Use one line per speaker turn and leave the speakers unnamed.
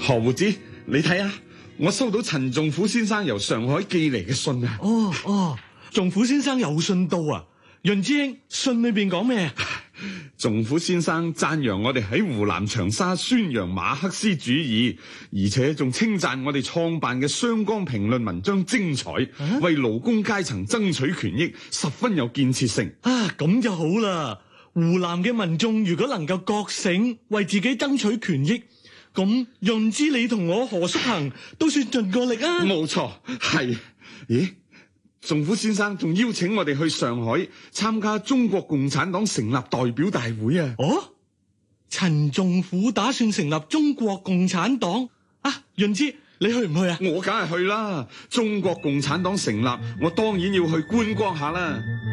何胡子，你睇下，我收到陳仲甫先生由上海寄嚟嘅信啊！
仲甫先生有信到啊！潤之兄，信裏邊講咩啊？
仲甫先生讚揚我哋喺湖南長沙宣揚馬克思主義，而且仲稱讚我哋創辦嘅雙光評論文章精彩，為勞工階層爭取權益，十分有建設性。
咁就好啦！湖南嘅民眾如果能夠覺醒，為自己爭取權益，咁潤之你同我何叔衡都算盡過力啊！
冇錯，係。咦？仲甫先生仲邀請我哋去上海參加中國共產黨成立代表大會啊！
陳仲甫打算成立中國共產黨啊！潤之，你去唔去啊？
我梗係去啦！中國共產黨成立，我當然要去觀光下啦。